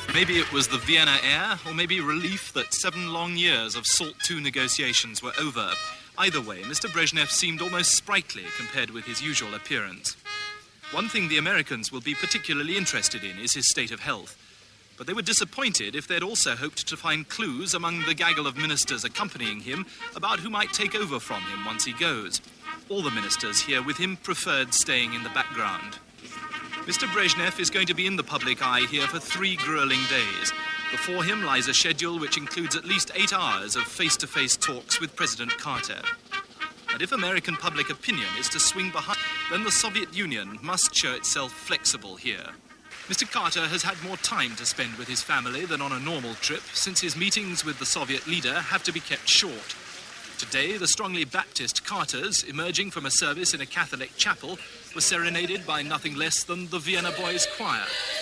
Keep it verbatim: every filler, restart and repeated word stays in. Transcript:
Maybe it was the Vienna air, or maybe relief that seven long years of SALT two negotiations were over. Either way, Mister Brezhnev seemed almost sprightly compared with his usual appearance. One thing the Americans will be particularly interested in is his state of health. But they were disappointed if they'd also hoped to find clues among the gaggle of ministers accompanying him about who might take over from him once he goes. All the ministers here with him preferred staying in the background. Mister Brezhnev is going to be in the public eye here for three grueling days. Before him lies a schedule which includes at least eight hours of face-to-face talks with President Carter. And if American public opinion is to swing behind, then the Soviet Union must show itself flexible here. Mister Carter has had more time to spend with his family than on a normal trip, since his meetings with the Soviet leader have to be kept short. Today, the strongly Baptist Carters, emerging from a service in a Catholic chapel, were serenaded by nothing less than the Vienna Boys Choir.